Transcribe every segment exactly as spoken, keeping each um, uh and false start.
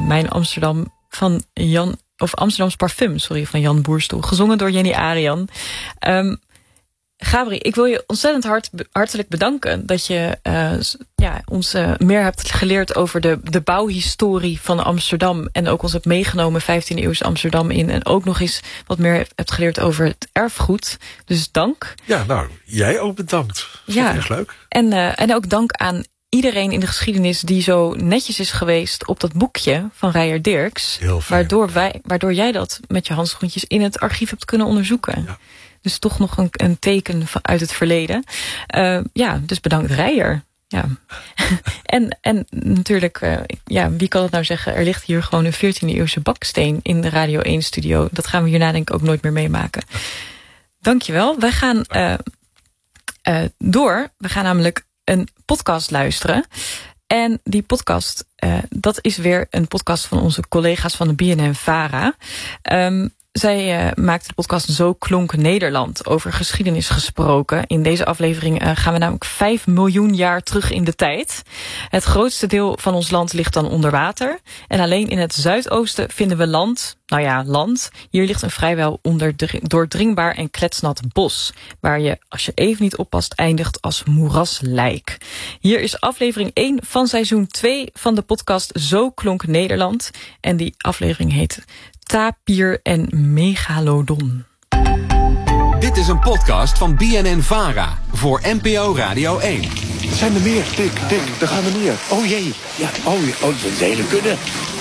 Mijn Amsterdam van Jan... Of Amsterdams Parfum, sorry, van Jan Boerstoel. Gezongen door Jenny Arian. Um, Gabri, ik wil je ontzettend hart, hartelijk bedanken dat je uh, ja, ons uh, meer hebt geleerd over de, de bouwhistorie van Amsterdam. En ook ons hebt meegenomen vijftiende eeuwse Amsterdam in. En ook nog eens wat meer hebt geleerd over het erfgoed. Dus dank. Ja, nou, jij ook bedankt. Dat ja, erg leuk. En, uh, en ook dank aan iedereen in de geschiedenis die zo netjes is geweest op dat boekje van Reijer Dirks. Heel fijn. Waardoor, wij, waardoor jij dat met je handschoentjes in het archief hebt kunnen onderzoeken. Ja. Dus toch nog een, een teken uit het verleden. Uh, ja, dus bedankt Reijer. Ja. en, en natuurlijk, uh, ja, wie kan het nou zeggen? Er ligt hier gewoon een veertiende eeuwse baksteen in de Radio één studio. Dat gaan we hierna denk ik ook nooit meer meemaken. Dankjewel. Wij gaan uh, uh, door. We gaan namelijk een podcast luisteren. En die podcast, uh, dat is weer een podcast van onze collega's van de B N N-Vara. Um, Zij uh, maakte de podcast Zo klonk Nederland, over geschiedenis gesproken. In deze aflevering uh, gaan we namelijk vijf miljoen jaar terug in de tijd. Het grootste deel van ons land ligt dan onder water. En alleen in het zuidoosten vinden we land. Nou ja, land. Hier ligt een vrijwel ondoordringbaar en kletsnat bos, waar je, als je even niet oppast, eindigt als moeraslijk. Hier is aflevering één van seizoen twee van de podcast Zo klonk Nederland. En die aflevering heet Tapir en Megalodon. Dit is een podcast van B N N-Vara voor N P O Radio één. Zijn er meer? Dick, Dick, daar gaan we meer. Oh jee, ja, oh, oh dat is een hele kudde.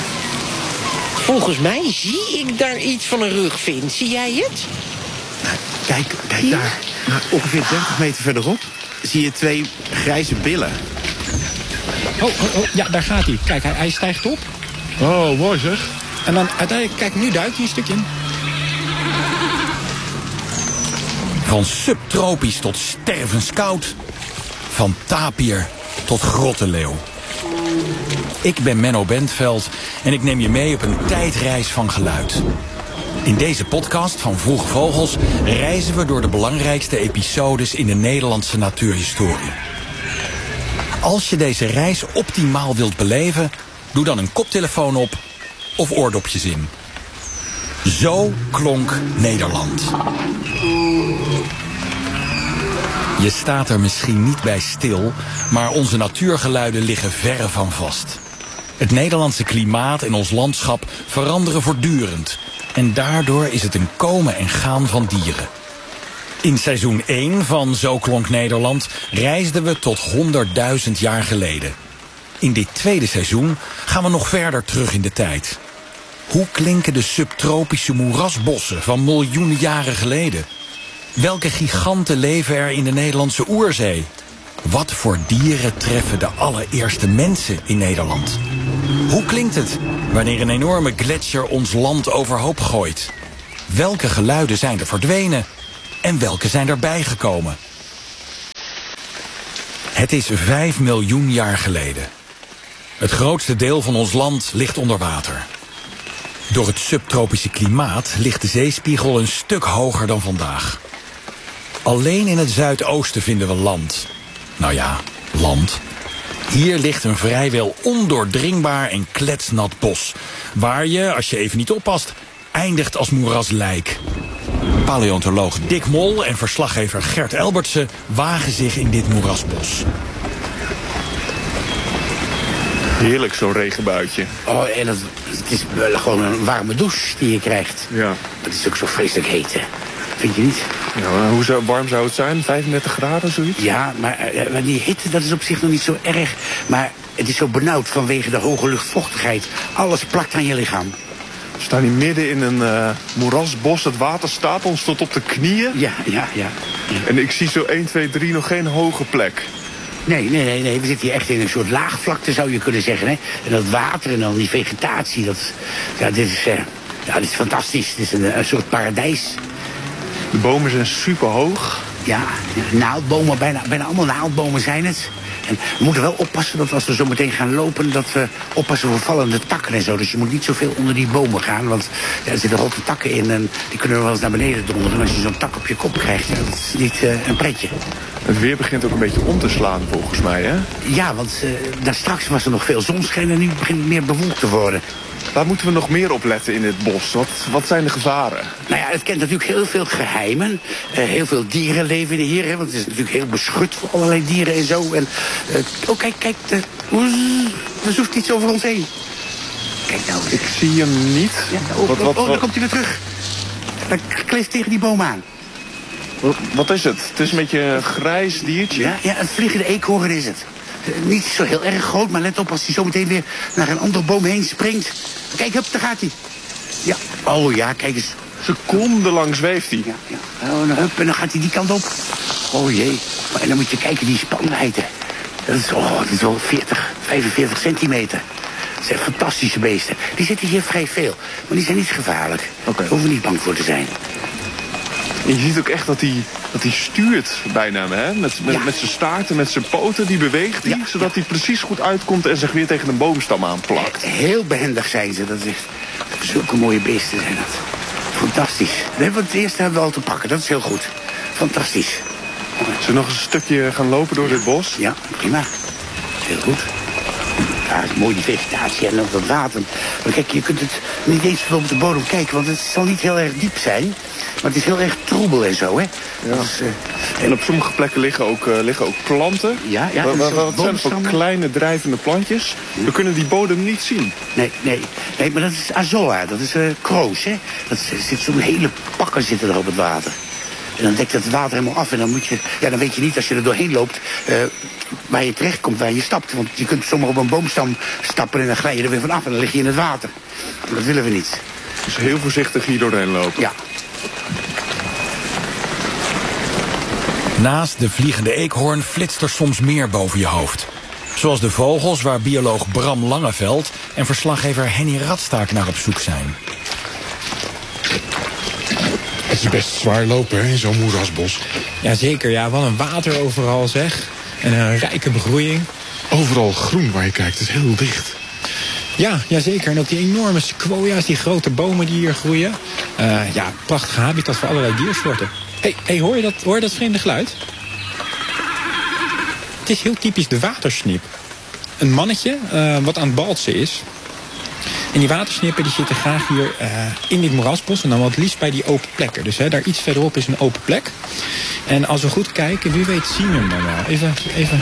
Volgens mij zie ik daar iets van een rugvin. Zie jij het? Nou, kijk, kijk Hier? daar. Nou, ongeveer dertig meter verderop zie je twee grijze billen. Oh, oh, oh ja, daar gaat hij. Kijk, hij, hij stijgt op. Oh, mooi zeg. En dan uiteindelijk, kijk, nu duikt hij een stukje in. Van subtropisch tot stervenskoud. Van tapir tot grottenleeuw. Ik ben Menno Bentveld en ik neem je mee op een tijdreis van geluid. In deze podcast van Vroege Vogels reizen we door de belangrijkste episodes in de Nederlandse natuurhistorie. Als je deze reis optimaal wilt beleven, doe dan een koptelefoon op of oordopjes in. Zo klonk Nederland. Je staat er misschien niet bij stil, maar onze natuurgeluiden liggen verre van vast. Het Nederlandse klimaat en ons landschap veranderen voortdurend. En daardoor is het een komen en gaan van dieren. In seizoen één van Zo klonk Nederland reisden we tot honderdduizend jaar geleden. In dit tweede seizoen gaan we nog verder terug in de tijd. Hoe klinken de subtropische moerasbossen van miljoenen jaren geleden? Welke giganten leven er in de Nederlandse oerzee? Wat voor dieren treffen de allereerste mensen in Nederland? Hoe klinkt het wanneer een enorme gletsjer ons land overhoop gooit? Welke geluiden zijn er verdwenen en welke zijn er bijgekomen? Het is vijf miljoen jaar geleden. Het grootste deel van ons land ligt onder water. Door het subtropische klimaat ligt de zeespiegel een stuk hoger dan vandaag. Alleen in het zuidoosten vinden we land. Nou ja, land. Hier ligt een vrijwel ondoordringbaar en kletsnat bos, waar je, als je even niet oppast, eindigt als moeraslijk. Paleontoloog Dick Mol en verslaggever Gert Elbertsen wagen zich in dit moerasbos. Heerlijk, zo'n regenbuitje. Oh, en dat, het is wel gewoon een warme douche die je krijgt. Ja. Het is ook zo vreselijk heet, hè? Vind je niet? Ja, hoe zou, warm zou het zijn? vijfendertig graden, zoiets? Ja, maar, maar die hitte, dat is op zich nog niet zo erg. Maar het is zo benauwd vanwege de hoge luchtvochtigheid. Alles plakt aan je lichaam. We staan hier midden in een uh, moerasbos. Het water staat ons tot op de knieën. Ja, ja, ja, ja. En ik zie zo één, twee, drie nog geen hoge plek. Nee, nee, nee, nee. We zitten hier echt in een soort laagvlakte, zou je kunnen zeggen. Hè? En dat water en dan die vegetatie, dat, ja, dit is, uh, ja, dit is fantastisch. Dit is een, een soort paradijs. De bomen zijn super hoog. Ja, naaldbomen, bijna, bijna allemaal naaldbomen zijn het. En we moeten wel oppassen dat als we zo meteen gaan lopen, dat we oppassen voor vallende takken en zo. Dus je moet niet zoveel onder die bomen gaan, want ja, er zitten hoge takken in en die kunnen wel eens naar beneden donderen. En als je zo'n tak op je kop krijgt, ja, dat is niet uh, een pretje. Het weer begint ook een beetje om te slaan, volgens mij, hè? Ja, want uh, daar straks was er nog veel zonschijn en nu begint het meer bewolkt te worden. Waar moeten we nog meer op letten in het bos? Wat, wat zijn de gevaren? Nou ja, het kent natuurlijk heel veel geheimen. Uh, heel veel dieren leven hier, hè, want het is natuurlijk heel beschut voor allerlei dieren en zo. En, uh, oh, kijk, kijk, de, er zoeft iets over ons heen. Kijk nou. Ik zie hem niet. Ja, oh, wat, wat, oh, oh, wat? dan komt hij weer terug. Dan kleeft tegen die boom aan. Wat, wat is het? Het is een beetje een grijs diertje. Ja, ja, een vliegende eekhoorn is het. Uh, niet zo heel erg groot, maar let op als hij zo meteen weer naar een andere boom heen springt. Kijk, hup, daar gaat hij. Ja, oh ja, kijk eens. Secondenlang zweeft hij. Ja, ja. Oh, en, hup, en dan gaat hij die kant op. Oh jee. Maar, en dan moet je kijken, die spanwijdte. Dat is, oh, dat is wel veertig, vijfenveertig centimeter. Dat zijn fantastische beesten. Die zitten hier vrij veel. Maar die zijn niet gevaarlijk. Okay. Daar hoeven we niet bang voor te zijn. En je ziet ook echt dat hij, dat hij stuurt bijna, hè? Met, met, Ja. met zijn staart en met zijn poten, die beweegt hij, Ja. zodat hij precies goed uitkomt en zich weer tegen een boomstam aanplakt. Heel behendig zijn ze. Dat is echt, zulke mooie beesten zijn dat. Fantastisch. Dat hebben we het eerste hebben we al te pakken. Dat is heel goed. Fantastisch. Zullen we nog eens een stukje gaan lopen door dit bos? Ja, prima. Heel goed. Ja, het is mooi die vegetatie en ook dat water. Maar kijk, je kunt het niet eens veel op de bodem kijken, want het zal niet heel erg diep zijn. Maar het is heel erg troebel en zo, hè. Ja. Dus, uh, En op sommige plekken liggen ook, uh, liggen ook planten. Ja, ja. Wat, en wat, zo wat zijn het voor boomstammen. kleine drijvende plantjes? We kunnen die bodem niet zien. Nee, nee. Nee, maar dat is azoa. Dat is uh, kroos, hè. Dat zit zo'n hele pakken zitten er op het water. En dan dekt het water helemaal af en dan moet je... Ja, dan weet je niet als je er doorheen loopt uh, waar je terecht komt, waar je stapt. Want je kunt zomaar op een boomstam stappen en dan glij je er weer vanaf en dan lig je in het water. En dat willen we niet. Dus heel voorzichtig hier doorheen lopen. Ja. Naast de vliegende eekhoorn flitst er soms meer boven je hoofd. Zoals de vogels waar bioloog Bram Langeveld en verslaggever Henny Radstaak naar op zoek zijn. Het is best zwaar lopen, hè, in zo'n moerasbos. Jazeker, ja, wat een water overal zeg. En een rijke begroeiing. Overal groen waar je kijkt, het is heel dicht. Ja, jazeker. En ook die enorme sequoia's, die grote bomen die hier groeien. Uh, ja, prachtige habitat voor allerlei diersoorten. Hé, hey, hey, hoor je dat, hoor je dat vreemde geluid? Het is heel typisch de watersnip. Een mannetje uh, wat aan het baltsen is. En die watersnippen die zitten graag hier uh, in dit moerasbos. En dan wat liefst bij die open plekken. Dus hè, daar iets verderop is een open plek. En als we goed kijken, wie weet zien we hem dan wel. Even, even...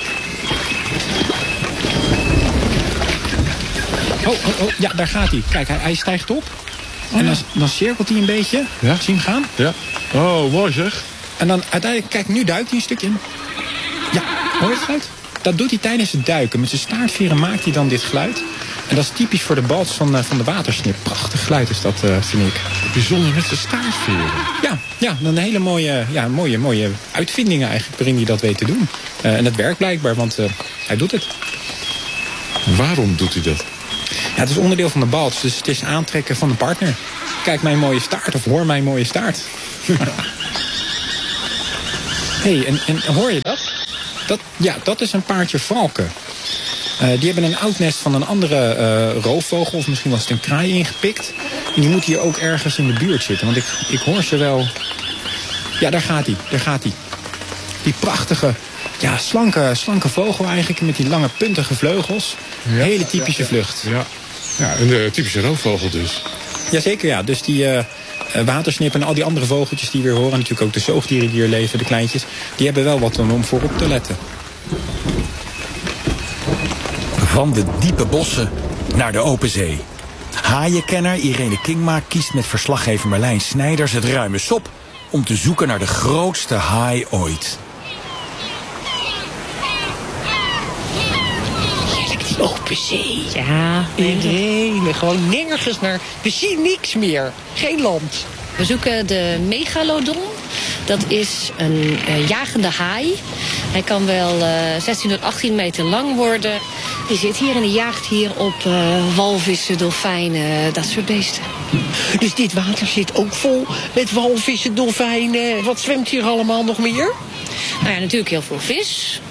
Oh, oh, oh, ja, daar gaat hij. Kijk, hij, hij stijgt op. En dan, dan cirkelt hij een beetje. Ja? Zie je hem gaan? Ja. Oh, mooi zeg. En dan uiteindelijk, kijk, nu duikt hij een stukje in. Ja, hoor je het geluid? Dat doet hij tijdens het duiken. Met zijn staartveren maakt hij dan dit geluid. En dat is typisch voor de balts van, uh, van de watersnip. Prachtig geluid is dat, uh, vind ik. Bijzonder met zijn staartveren. Ja, ja, een hele mooie, ja, mooie, mooie uitvindingen eigenlijk waarin hij dat weet te doen. Uh, en het werkt blijkbaar, want uh, hij doet het. Waarom doet hij dat? Ja, het is onderdeel van de balts, dus het is aantrekken van een partner. Kijk mijn mooie staart of hoor mijn mooie staart. Hé, hey, en, en hoor je dat? dat? Ja, dat is een paardje valken. Uh, die hebben een oud nest van een andere uh, roofvogel, of misschien was het een kraai, ingepikt. En die moet hier ook ergens in de buurt zitten, want ik, ik hoor ze wel... Ja, daar gaat hij, daar gaat hij. Die prachtige, ja, slanke, slanke vogel eigenlijk, met die lange puntige vleugels. Ja, hele typische ja, ja. vlucht. Ja, ja, een uh, typische roofvogel dus. Jazeker, ja. Dus die uh, watersnip en al die andere vogeltjes die we weer horen... natuurlijk ook de zoogdieren die hier leven, de kleintjes... die hebben wel wat om voorop te letten. Van de diepe bossen naar de open zee. Haaienkenner Irene Kingma kiest met verslaggever Marlijn Snijders het ruime sop... om te zoeken naar de grootste haai ooit. Open zee. Ja. Nee, gewoon nergens naar. We zien niks meer. Geen land. We zoeken de megalodon. Dat is een uh, jagende haai. Hij kan wel uh, zestien tot achttien meter lang worden. Die zit hier en die jaagt hier op uh, walvissen, dolfijnen, dat soort beesten. Dus dit water zit ook vol met walvissen, dolfijnen. Wat zwemt hier allemaal nog meer? Nou ja, natuurlijk heel veel vis.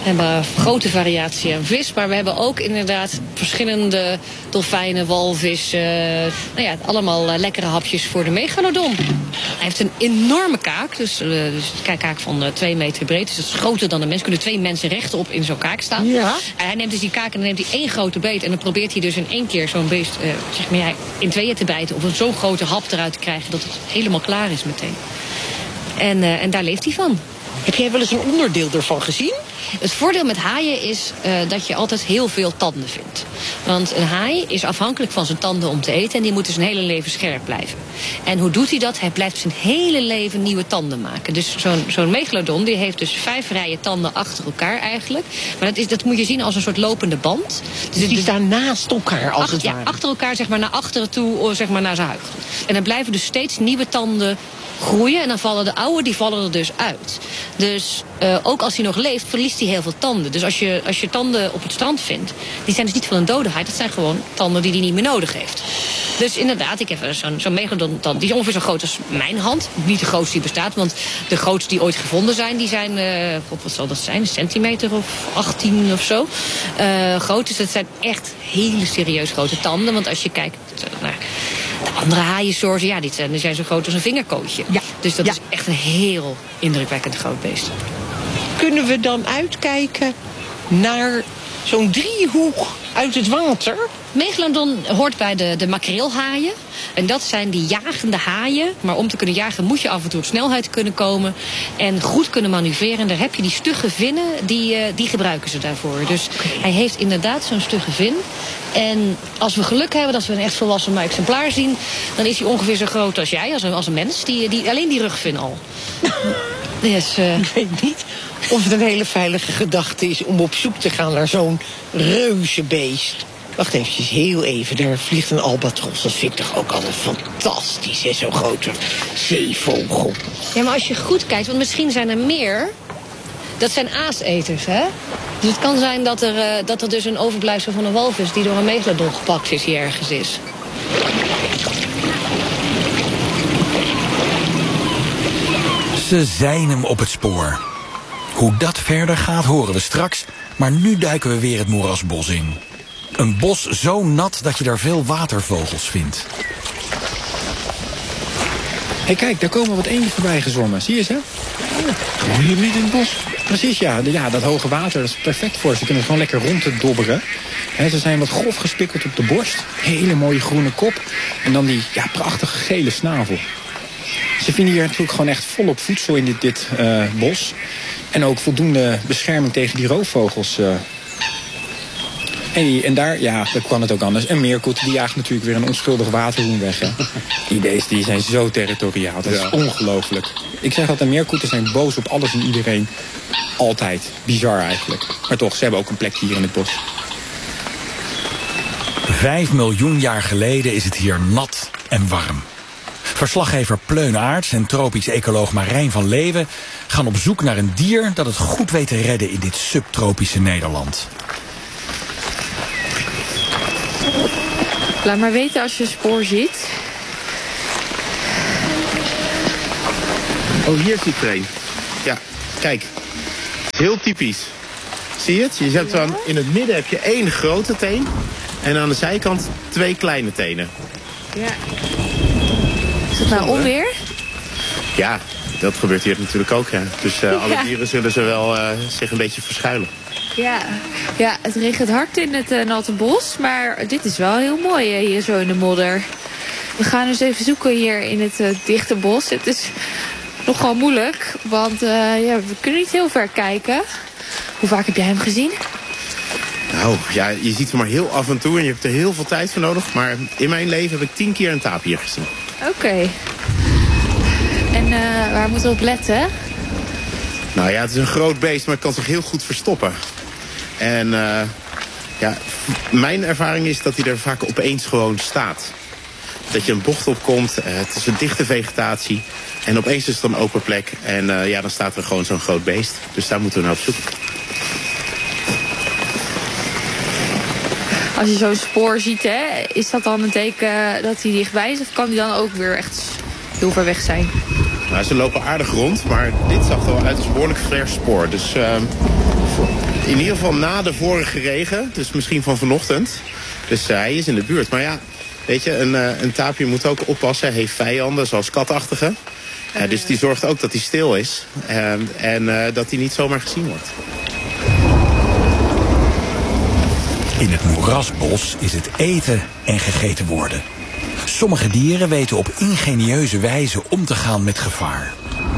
We hebben een grote variatie aan vis, maar we hebben ook inderdaad verschillende dolfijnen, walvissen. Nou ja, allemaal uh, lekkere hapjes voor de megalodon. Hij heeft een enorme kaak, dus, uh, dus een kaak van uh, twee meter breed. Dus dat is groter dan de mens. Kunnen twee mensen rechtop in zo'n kaak staan. Ja. En hij neemt dus die kaak en dan neemt hij één grote beet. En dan probeert hij dus in één keer zo'n beest uh, zeg maar, ja, in tweeën te bijten. Of een zo'n grote hap eruit te krijgen dat het helemaal klaar is meteen. En, uh, en daar leeft hij van. Heb jij wel eens een onderdeel ervan gezien? Het voordeel met haaien is uh, dat je altijd heel veel tanden vindt. Want een haai is afhankelijk van zijn tanden om te eten en die moeten zijn hele leven scherp blijven. En hoe doet hij dat? Hij blijft zijn hele leven nieuwe tanden maken. Dus zo'n zo'n megalodon die heeft dus vijf rijen tanden achter elkaar eigenlijk. Maar dat, is, dat moet je zien als een soort lopende band. Dus die staan naast elkaar als Ach, het ja, ware? achter elkaar, zeg maar naar achteren toe, zeg maar naar zijn huid. En dan blijven dus steeds nieuwe tanden groeien en dan vallen de oude, die vallen er dus uit. Dus uh, ook als hij nog leeft, verliest hij heel veel tanden. Dus als je, als je tanden op het strand vindt, die zijn dus niet van een dode haai, dat zijn gewoon tanden die hij niet meer nodig heeft. Dus inderdaad, ik heb zo'n zo'n megalodon tand, die is ongeveer zo groot als mijn hand. Niet de grootste die bestaat, want de grootste die ooit gevonden zijn, die zijn, uh, wat zal dat zijn, een centimeter of achttien of zo. Uh, groot, dus dat zijn echt hele serieus grote tanden. Want als je kijkt naar de andere haaiensoorten, ja, die zijn, die zijn zo groot als een vingerkootje. Ja. Dus dat ja. is echt een heel indrukwekkend groot beest. Kunnen we dan uitkijken naar zo'n driehoek uit het water? Megalodon hoort bij de, de makreelhaaien. En dat zijn die jagende haaien. Maar om te kunnen jagen moet je af en toe op snelheid kunnen komen. En goed kunnen manoeuvreren. En daar heb je die stugge vinnen, die, uh, die gebruiken ze daarvoor. Dus hij heeft inderdaad zo'n stugge vin. En als we geluk hebben dat we een echt volwassen exemplaar zien, dan is hij ongeveer zo groot als jij, als een, als een mens. Die, die, alleen die rugvin al. Dus, uh... Ik weet niet of het een hele veilige gedachte is om op zoek te gaan naar zo'n reuzenbeest. Wacht eventjes, heel even. Daar vliegt een albatros. Dat vind ik toch ook altijd fantastisch, hè? Zo'n grote zeevogel. Ja, maar als je goed kijkt, want misschien zijn er meer. Dat zijn aaseters, hè? Dus het kan zijn dat er, uh, dat er dus een overblijfsel van een walvis die door een megalodon gepakt is hier ergens is. Ze zijn hem op het spoor. Hoe dat verder gaat horen we straks, maar nu duiken we weer het moerasbos in. Een bos zo nat dat je daar veel watervogels vindt. Hé, hey, kijk, daar komen wat eenden voorbij gezwommen. Zie je ze? Oh, hier midden in het bos. Precies, ja. ja. Dat hoge water, dat is perfect voor ze. Ze kunnen gewoon lekker rond te dobberen. He, ze zijn wat grof gespikkeld op de borst. Hele mooie groene kop. En dan die ja, prachtige gele snavel. Ze vinden hier natuurlijk gewoon echt volop voedsel in dit, dit uh, bos. En ook voldoende bescherming tegen die roofvogels. Uh. Hey, en daar, ja, dat kan het ook anders. Een meerkoet, die jaagt natuurlijk weer een onschuldig waterhoen weg. Hè. Die beesten die zijn zo territoriaal. Dat is ja. ongelooflijk. Ik zeg altijd, meerkoeten zijn boos op alles en iedereen. Altijd. Bizar eigenlijk. Maar toch, ze hebben ook een plekje hier in het bos. Vijf miljoen jaar geleden is het hier nat en warm. Verslaggever Pleun Aerts en tropisch ecoloog Marijn van Leeuwen gaan op zoek naar een dier dat het goed weet te redden in dit subtropische Nederland. Laat maar weten als je een spoor ziet. Oh, hier zie ik er een. Ja, kijk. Heel typisch. Zie je het? Je hebt dan, in het midden heb je één grote teen. En aan de zijkant twee kleine tenen. Ja. Is het nou onweer? Ja, dat gebeurt hier natuurlijk ook. Ja. Dus uh, alle ja. dieren zullen ze wel uh, zich een beetje verschuilen. Ja. ja, het regent hard in het uh, natte bos. Maar dit is wel heel mooi uh, hier zo in de modder. We gaan dus even zoeken hier in het uh, dichte bos. Het is nogal moeilijk, want uh, ja, we kunnen niet heel ver kijken. Hoe vaak heb jij hem gezien? Nou, ja, je ziet hem maar heel af en toe en je hebt er heel veel tijd voor nodig. Maar in mijn leven heb ik tien keer een tapir gezien. Oké. Okay. En uh, waar moeten we op letten? Nou ja, het is een groot beest, maar het kan zich heel goed verstoppen. En uh, ja, mijn ervaring is dat hij er vaak opeens gewoon staat. Dat je een bocht opkomt, uh, het is een dichte vegetatie. En opeens is het een open plek. En uh, ja, dan staat er gewoon zo'n groot beest. Dus daar moeten we naar op zoek. Als je zo'n spoor ziet, hè, is dat dan een teken dat hij dichtbij is? Of kan hij dan ook weer echt heel ver weg zijn? Nou, ze lopen aardig rond, maar dit zag er wel uit als een behoorlijk vers spoor. Dus uh, In ieder geval na de vorige regen, dus misschien van vanochtend. Dus uh, hij is in de buurt. Maar ja, weet je, een, uh, een tapir moet ook oppassen. Hij heeft vijanden, zoals katachtigen. Uh, dus die zorgt ook dat hij stil is. Uh, en uh, dat hij niet zomaar gezien wordt. In het moerasbos is het eten en gegeten worden. Sommige dieren weten op ingenieuze wijze om te gaan met gevaar.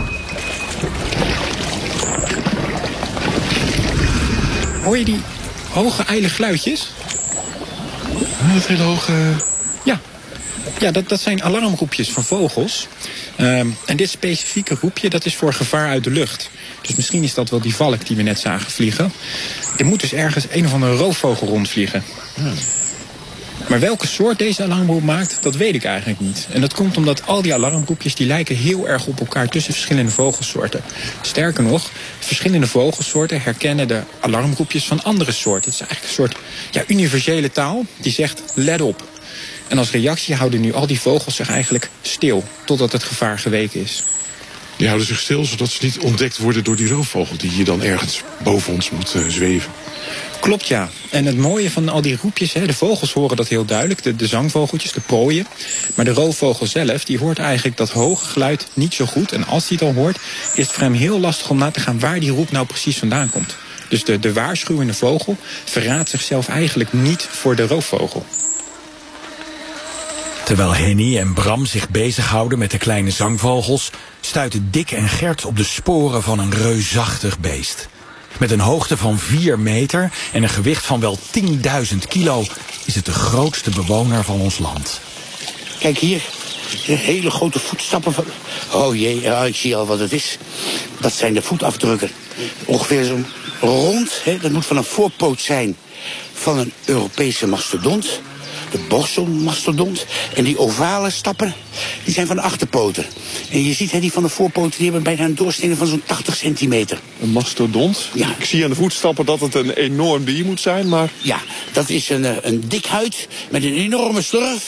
Hoor je die hoge ijle geluidjes? Dat hele hoge... Ja, ja dat, dat zijn alarmroepjes van vogels. Um, en dit specifieke roepje, dat is voor gevaar uit de lucht. Dus misschien is dat wel die valk die we net zagen vliegen. Er moet dus ergens een of andere roofvogel rondvliegen. Hmm. Maar welke soort deze alarmroep maakt, dat weet ik eigenlijk niet. En dat komt omdat al die alarmroepjes die lijken heel erg op elkaar tussen verschillende vogelsoorten. Sterker nog, verschillende vogelsoorten herkennen de alarmroepjes van andere soorten. Het is eigenlijk een soort ja, universele taal die zegt let op. En als reactie houden nu al die vogels zich eigenlijk stil totdat het gevaar geweken is. Die houden zich stil zodat ze niet ontdekt worden door die roofvogel die hier dan ergens boven ons moet uh, zweven. Klopt, ja. En het mooie van al die roepjes, hè, de vogels horen dat heel duidelijk, de, de zangvogeltjes, de prooien. Maar de roofvogel zelf, die hoort eigenlijk dat hoge geluid niet zo goed. En als hij het al hoort, is het voor hem heel lastig om na te gaan waar die roep nou precies vandaan komt. Dus de, de waarschuwende vogel verraadt zichzelf eigenlijk niet voor de roofvogel. Terwijl Henny en Bram zich bezighouden met de kleine zangvogels, stuiten Dick en Gert op de sporen van een reusachtig beest. Met een hoogte van vier meter en een gewicht van wel tienduizend kilo is het de grootste bewoner van ons land. Kijk hier, de hele grote voetstappen van... Oh jee, ja, ik zie al wat het is. Dat zijn de voetafdrukken. Ongeveer zo'n rond, hè, dat moet van een voorpoot zijn van een Europese mastodont. De borstelmastodont. En die ovale stappen, die zijn van de achterpoten. En je ziet, hè, die van de voorpoten, die hebben bijna een doorsnede van zo'n tachtig centimeter. Een mastodont? Ja. Ik zie aan de voetstappen dat het een enorm dier moet zijn, maar... Ja, dat is een, een dik huid met een enorme slurf.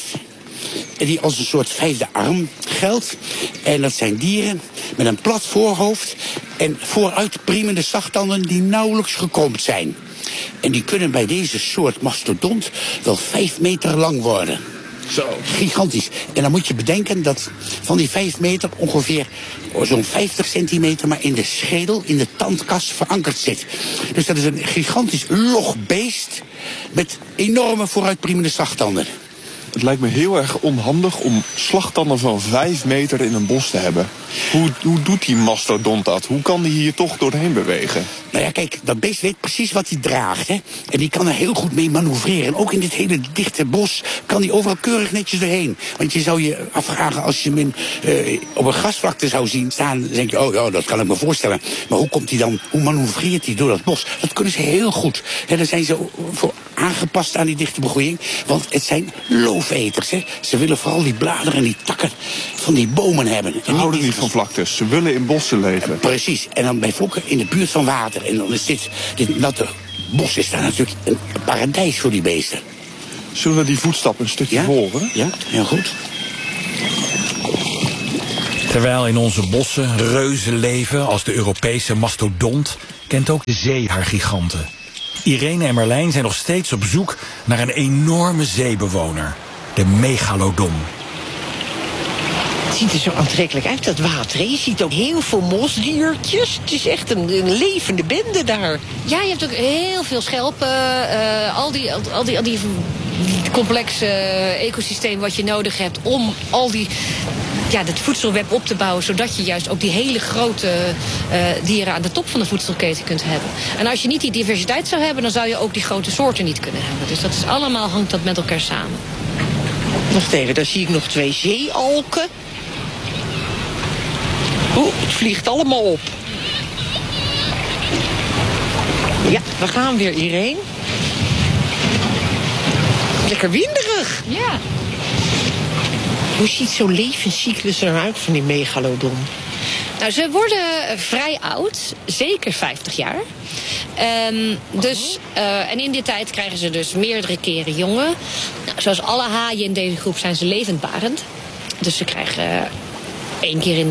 En die als een soort vijfde arm geldt. En dat zijn dieren met een plat voorhoofd en vooruitpriemende zachttanden die nauwelijks gekromd zijn. En die kunnen bij deze soort mastodont wel vijf meter lang worden. Zo. Gigantisch. En dan moet je bedenken dat van die vijf meter ongeveer zo'n vijftig centimeter maar in de schedel, in de tandkas verankerd zit. Dus dat is een gigantisch log beest met enorme vooruitpriemende zachttanden. Het lijkt me heel erg onhandig om slagtanden van vijf meter in een bos te hebben. Hoe, hoe doet die mastodont dat? Hoe kan die hier toch doorheen bewegen? Nou ja, kijk, dat beest weet precies wat hij draagt, hè. En die kan er heel goed mee manoeuvreren. En ook in dit hele dichte bos kan hij overal keurig netjes doorheen. Want je zou je afvragen, als je hem in, uh, op een grasvlakte zou zien staan, dan denk je, oh ja, dat kan ik me voorstellen. Maar hoe komt hij dan, hoe manoeuvreert hij door dat bos? Dat kunnen ze heel goed. En daar zijn ze voor aangepast aan die dichte begroeiing. Want het zijn loofeters, hè. Ze willen vooral die bladeren en die takken van die bomen hebben. Ze houden niet van vlaktes, ze willen in bossen leven. Uh, precies, en dan bij volken in de buurt van water. En dan is dit, dit natte bos is daar natuurlijk een paradijs voor die beesten. Zullen we die voetstappen een stukje ja? volgen? Ja, heel goed. Terwijl in onze bossen reuzen leven als de Europese mastodont, kent ook de zee haar giganten. Irene en Merlijn zijn nog steeds op zoek naar een enorme zeebewoner, de megalodon. Het ziet er zo aantrekkelijk uit, dat water. Je ziet ook heel veel mosdiertjes. Het is echt een, een levende bende daar. Ja, je hebt ook heel veel schelpen. Uh, al, die, al, al die, al die complexe uh, ecosysteem wat je nodig hebt om al die... Ja, het voedselweb op te bouwen, zodat je juist ook die hele grote uh, dieren aan de top van de voedselketen kunt hebben. En als je niet die diversiteit zou hebben, dan zou je ook die grote soorten niet kunnen hebben. Dus dat is allemaal, hangt dat met elkaar samen. Wacht even, daar zie ik nog twee zeealken. Oeh, het vliegt allemaal op. Ja, we gaan weer, Irene. Lekker winderig. Ja. Hoe ziet zo'n levenscyclus eruit van die megalodon? Nou, ze worden vrij oud, zeker vijftig jaar. Um, dus, uh, en in die tijd krijgen ze dus meerdere keren jongen. Nou, zoals alle haaien in deze groep zijn ze levendbarend. Dus ze krijgen uh, één keer in de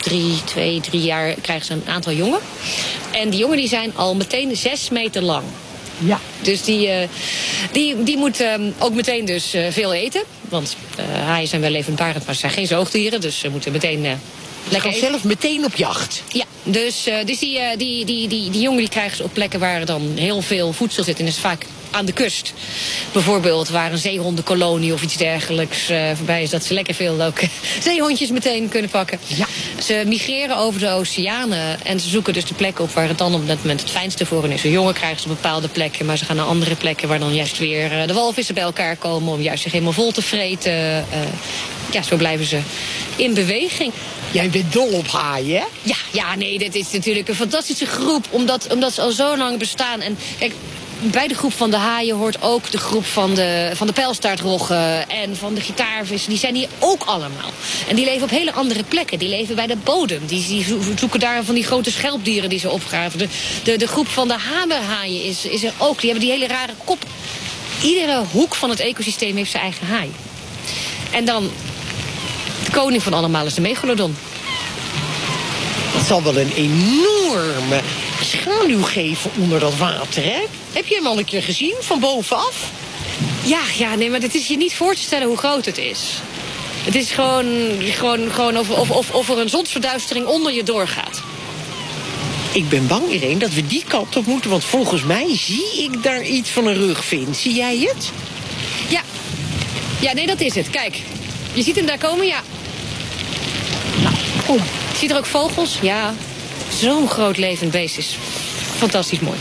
drie, twee, drie jaar krijgen ze een aantal jongen. En die jongen die zijn al meteen zes meter lang. Ja. Dus die, uh, die, die moet uh, ook meteen dus uh, veel eten. Want uh, haaien zijn wel levendbarend, maar ze zijn geen zoogdieren. Dus ze moeten meteen uh, lekker gaan eten. zelf meteen op jacht. Ja, dus, uh, dus die, uh, die, die, die, die jongen die krijgen ze op plekken waar dan heel veel voedsel zit. En dat is vaak aan de kust. Bijvoorbeeld waar een zeehondenkolonie of iets dergelijks uh, voorbij is. Dat ze lekker veel ook zeehondjes meteen kunnen pakken. Ja. Ze migreren over de oceanen. En ze zoeken dus de plekken op waar het dan op dat moment het fijnste voor hen is. Een jongen krijgen ze op bepaalde plekken. Maar ze gaan naar andere plekken waar dan juist weer uh, de walvissen bij elkaar komen. Om juist zich helemaal vol te vreten. Uh, ja, zo blijven ze in beweging. Jij bent dol op haaien, hè? Ja, ja, nee, dit is natuurlijk een fantastische groep. Omdat, omdat ze al zo lang bestaan. En kijk, bij de groep van de haaien hoort ook de groep van de, van de pijlstaartroggen en van de gitaarvissen. Die zijn hier ook allemaal. En die leven op hele andere plekken. Die leven bij de bodem. Die, die zoeken daar van die grote schelpdieren die ze opgraven. De, de, de groep van de hamerhaaien is, is er ook. Die hebben die hele rare kop. Iedere hoek van het ecosysteem heeft zijn eigen haai. En dan, de koning van allemaal is de megalodon. Dat zal wel een enorme schaduw geven onder dat water, hè? Heb je hem al een keer gezien, van bovenaf? Ja, ja, nee, maar het is je niet voor te stellen hoe groot het is. Het is gewoon, gewoon, gewoon of, of, of, of er een zonsverduistering onder je doorgaat. Ik ben bang, Irene, dat we die kant op moeten. Want volgens mij zie ik daar iets van een rugvin. Zie jij het? Ja. Ja, nee, dat is het. Kijk, je ziet hem daar komen, ja. Nou, kom. Zie je er ook vogels? Ja. Zo'n groot levend beest is fantastisch mooi.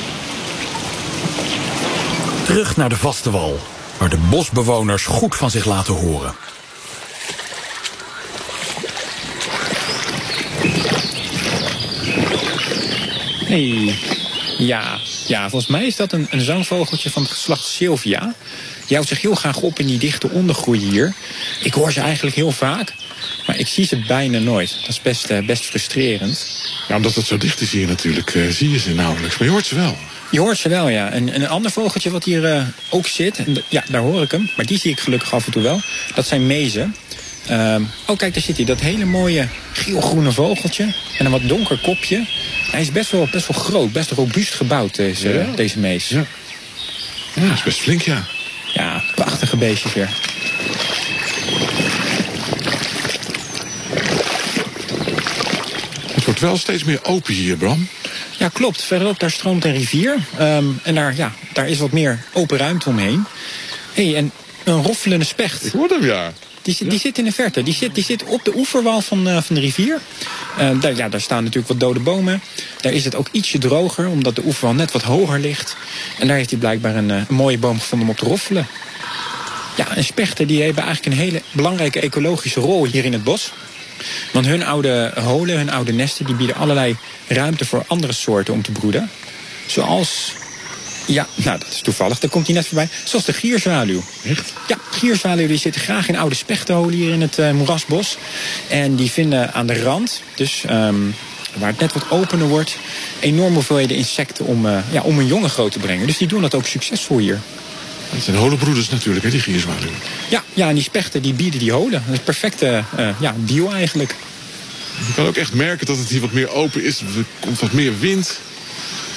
Terug naar de vaste wal, waar de bosbewoners goed van zich laten horen. Hey, ja. ja, volgens mij is dat een, een zangvogeltje van het geslacht Sylvia. Die houdt zich heel graag op in die dichte ondergroei hier. Ik hoor ze eigenlijk heel vaak, maar ik zie ze bijna nooit. Dat is best, uh, best frustrerend. Ja, omdat het zo dicht is hier natuurlijk, uh, zie je ze nauwelijks. Maar je hoort ze wel. Je hoort ze wel, ja. En, en een ander vogeltje wat hier uh, ook zit, en d- ja, daar hoor ik hem. Maar die zie ik gelukkig af en toe wel. Dat zijn mezen. Uh, oh, kijk, daar zit hij. Dat hele mooie geel-groene vogeltje. En een wat donker kopje. Hij is best wel, best wel groot, best robuust gebouwd, deze, ja. deze mees. Ja. ja, dat is best flink, ja. Ja, prachtige beestjes weer. Het wordt wel steeds meer open hier, Bram. Ja, klopt. Verderop, daar stroomt een rivier. Um, en daar, ja, daar is wat meer open ruimte omheen. Hé, hey, en een roffelende specht. Ik hoor hem, ja. Die, die ja. zit in de verte. Die zit, die zit op de oeverwal van, uh, van de rivier. Uh, daar, ja, daar staan natuurlijk wat dode bomen. Daar is het ook ietsje droger, omdat de oeverwal net wat hoger ligt. En daar heeft hij blijkbaar een, uh, een mooie boom gevonden om op te roffelen. Ja, en spechten die hebben eigenlijk een hele belangrijke ecologische rol hier in het bos. Want hun oude holen, hun oude nesten, die bieden allerlei ruimte voor andere soorten om te broeden. Zoals, ja, nou dat is toevallig, daar komt hij net voorbij. Zoals de gierzwaluw. Echt? Ja, gierzwaluw die zitten graag in oude spechtenholen hier in het uh, moerasbos. En die vinden aan de rand, dus um, waar het net wat opener wordt, enorme hoeveelheden insecten om, uh, ja, om hun jongen groot te brengen. Dus die doen dat ook succesvol hier. Het zijn holenbroeders natuurlijk, hè, die gierzwaluwen. Ja, ja, en die spechten die bieden die holen. Dat is een perfecte uh, ja, deal eigenlijk. Je kan ook echt merken dat het hier wat meer open is. Er komt wat meer wind.